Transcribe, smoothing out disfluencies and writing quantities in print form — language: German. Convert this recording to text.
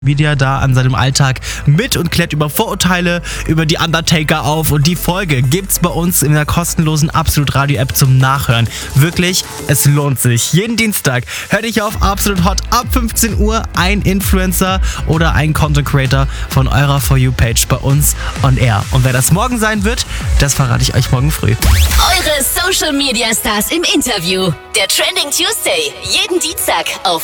Wieder da an seinem Alltag mit und klärt über Vorurteile, über die Undertaker auf, und die Folge gibt's bei uns in der kostenlosen Absolut Radio App zum Nachhören. Wirklich, es lohnt sich. Jeden Dienstag hör dich auf Absolut Hot ab 15 Uhr ein Influencer oder ein Content Creator von eurer For You Page bei uns on Air. Und wer das morgen sein wird, das verrate ich euch morgen früh. Eure Social Media Stars im Interview. Der Trending Tuesday. Jeden Dienstag auf